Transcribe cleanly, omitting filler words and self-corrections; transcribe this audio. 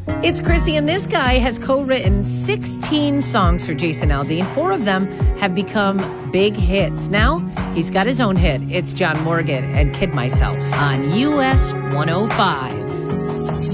It's Chrissy, and this guy has co-written 16 songs for Jason Aldean. 4 of them have become big hits. Now he's got his own hit. It's John Morgan and Kid Myself on US 105.